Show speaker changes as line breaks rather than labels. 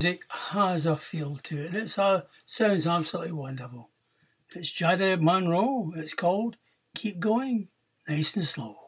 music has a feel to it. Sounds absolutely wonderful. It's Jada Monroe. It's called Keep Going, Nice and Slow.